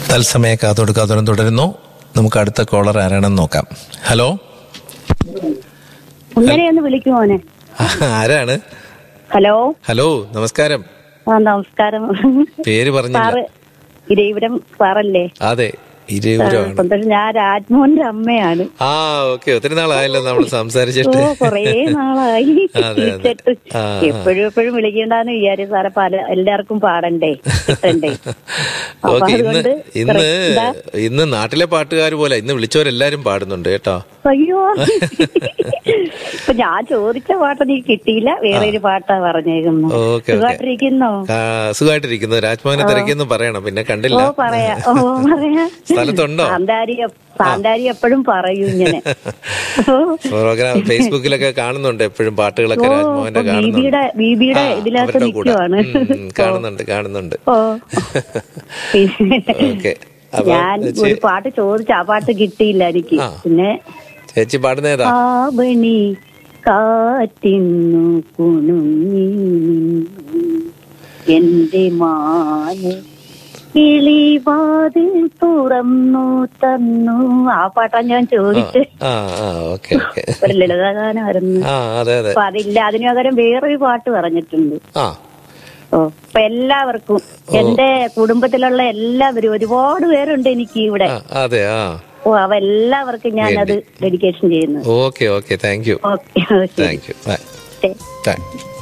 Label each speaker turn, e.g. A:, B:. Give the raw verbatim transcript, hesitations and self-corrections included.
A: തത്സമയ കാത്തോട് കാത്തോടും തുടരുന്നു. നമുക്ക് അടുത്ത കോളർ ആരാണെന്ന് നോക്കാം. ഹലോ,
B: വിളിക്കുമോനെ?
A: ആരാണ്?
B: ഹലോ
A: ഹലോ, നമസ്കാരം.
B: ആ നമസ്കാരം.
A: പേര് പറഞ്ഞില്ല.
B: ഇരവിപുരം സാറല്ലേ?
A: അതെ, ഇരവിപുരമാണ്.
B: ഞാൻ രാജ്മോഹന്റെ അമ്മയാണ്.
A: ആ ഓക്കെ, ഒത്തിരി നാളായല്ലോ നമ്മൾ സംസാരിച്ചിട്ട്.
B: കൊറേ നാളായി വിളിച്ചിട്ട്. എപ്പോഴും എപ്പോഴും വിളിക്കണ്ടെന്ന് വിചാരിച്ചു സാറെ. പല എല്ലാവർക്കും പാടണ്ടേ, കിട്ടണ്ടേ.
A: ഓക്കെ, ഇന്ന് ഇന്ന് ഇന്ന് നാട്ടിലെ പാട്ടുകാർ പോലെ ഇന്ന് വിളിച്ചവരെല്ലാരും പാടുന്നുണ്ട് കേട്ടോ.
B: അയ്യോ, ഇപ്പൊ ഞാൻ ചോദിച്ച പാട്ട് നീ കിട്ടിയില്ല, വേറെ ഒരു പാട്ടാ പറഞ്ഞേക്കുന്നു. സുഖമായിട്ടിരിക്കുന്നോ?
A: സുഖമായിട്ടിരിക്കുന്നു. രാജ്മോഹനെ തിരക്കിയെന്ന് പറയണം, പിന്നെ കണ്ടില്ല.
B: ഓ പറയാ ഓ പറയാ
A: സ്ഥലത്തുണ്ടോ?
B: സാന്താരി സാന്താരി എപ്പോഴും പറയും ഇങ്ങനെ.
A: പ്രോഗ്രാം ഫേസ്ബുക്കിലൊക്കെ കാണുന്നുണ്ട് എപ്പോഴും പാട്ടുകളൊക്കെ രാജ്മോഹന്റെ കാണുന്നുണ്ട്.
B: ബീബിയുടെ ഇതിനകത്ത് നിൽക്കുവാണ്.
A: കാണുന്നുണ്ട് കാണുന്നുണ്ട് ഓക്കെ.
B: ഞാൻ ഒരു പാട്ട് ചോദിച്ചു, ആ പാട്ട് കിട്ടിയില്ല എനിക്ക്. പിന്നെ
A: ചേച്ചി പാടുന്നേതാ?
B: ആവണി കാറ്റിന്നു കുണുങ്ങി എന്റെ മാന് കിളിവാതിൽ തുറന്നു തന്നു. ആ പാട്ടാ ഞാൻ ചോദിച്ചത്. ഒരു ലളിതഗാനമായിരുന്നു. അപ്പൊ അതില്ല, അതിനു പകരം വേറൊരു പാട്ട് പറഞ്ഞിട്ടുണ്ട്. ഓ, അപ്പൊ എല്ലാവർക്കും, എന്റെ കുടുംബത്തിലുള്ള എല്ലാവരും, ഒരുപാട് പേരുണ്ട് എനിക്ക് ഇവിടെ. ഓ, അവ എല്ലാവർക്കും ഞാനത് ഡെഡിക്കേഷൻ ചെയ്യുന്നു.
A: Okay okay, thank you.
B: Okay,
A: thank you.